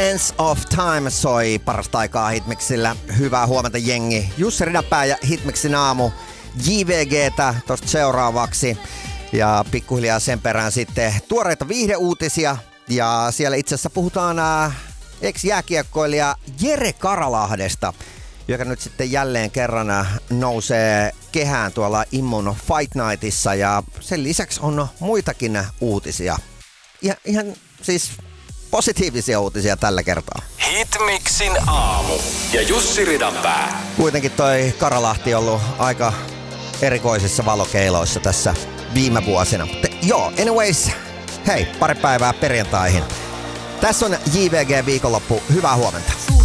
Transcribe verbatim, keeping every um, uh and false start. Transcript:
Sense of Time soi parasta aikaa Hitmixillä. Hyvää huomenta jengi. Jussi Ridanpää ja Hitmixin aamu. J V G:tä tosta seuraavaksi. Ja pikkuhiljaa sen perään sitten tuoreita viihdeuutisia. Ja siellä itse asiassa puhutaan äh, ex-jääkiekkoilija Jere Karalahdesta, joka nyt sitten jälleen kerran nousee kehään tuolla Immun Fight Nightissa. Ja sen lisäksi on muitakin uutisia. Ja ihan siis positiivisia uutisia tällä kertaa. Hitmixin aamu ja Jussi Ridanpää. Kuitenkin toi Karalahti on ollut aika erikoisissa valokeiloissa tässä viime vuosina. Mutta joo, anyways, hei, pari päivää perjantaihin. Tässä on J V G viikonloppu. Hyvää huomenta.